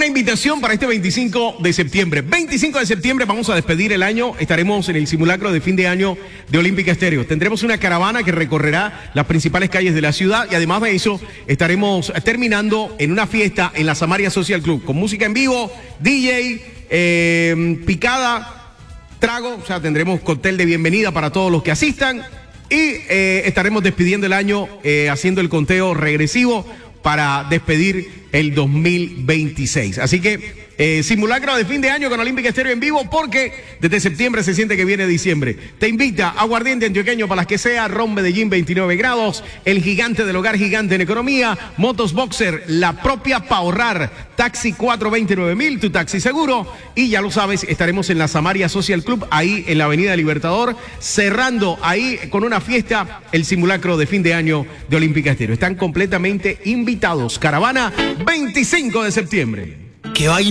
una invitación para este 25 de septiembre. 25 de septiembre vamos a despedir el año. Estaremos en el simulacro de fin de año de Olímpica Estéreo. Tendremos una caravana que recorrerá las principales calles de la ciudad y además de eso estaremos terminando en una fiesta en la Samaria Social Club con música en vivo, DJ, picada, trago, o sea, tendremos cóctel de bienvenida para todos los que asistan y estaremos despidiendo el año haciendo el conteo regresivo para despedir el 2026. Así que simulacro de fin de año con Olímpica Estéreo en vivo, porque desde septiembre se siente que viene diciembre. Te invita Aguardiente Antioqueño para las que sea, Ron Medellín 29 grados, el gigante del hogar, gigante en economía, Motos Boxer, la propia pa' ahorrar, Taxi 429.000, tu taxi seguro. Y ya lo sabes, estaremos en la Samaria Social Club, ahí en la Avenida Libertador, cerrando ahí con una fiesta el simulacro de fin de año de Olímpica Estéreo. Están completamente invitados. Caravana 25 de septiembre. ¿Qué vaina?